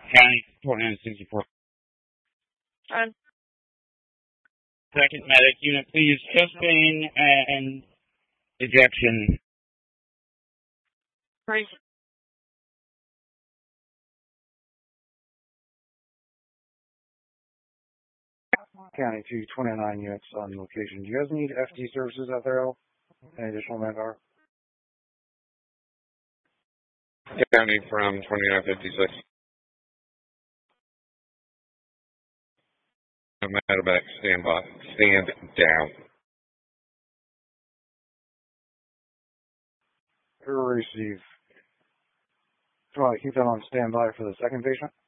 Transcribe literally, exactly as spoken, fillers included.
County twenty-nine sixty-four. Um, Second medic unit, please. Chest pain and ejection. right. County two twenty-nine units on location. Do you guys need F T services out there? Any additional manpower? County from twenty-nine fifty-six. Medevac, stand by. Stand down. Receive. Do you want to keep that on standby for the second patient?